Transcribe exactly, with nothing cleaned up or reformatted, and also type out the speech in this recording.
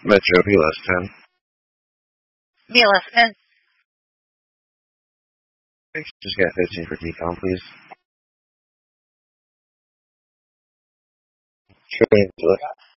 Metro P L S ten. B L S ten. Just got fifteen for decom, please. Train,